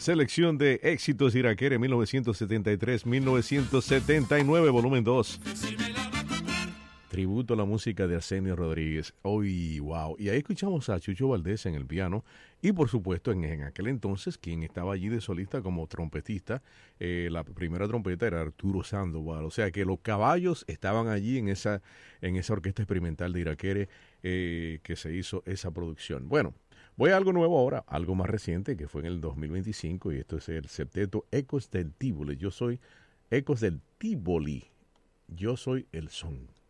Selección de éxitos Iraquere 1973-1979, volumen 2. Tributo a la música de Arsenio Rodríguez. ¡Uy, wow! Y ahí escuchamos a Chucho Valdés en el piano y por supuesto en aquel entonces quien estaba allí de solista como trompetista, la primera trompeta era Arturo Sandoval. O sea que los caballos estaban allí en esa orquesta experimental de Iraquere que se hizo esa producción. Bueno, voy a algo nuevo ahora, algo más reciente que fue en el 2025 y esto es el septeto Ecos del Tívoli. Yo soy Ecos del Tívoli. Yo soy el son.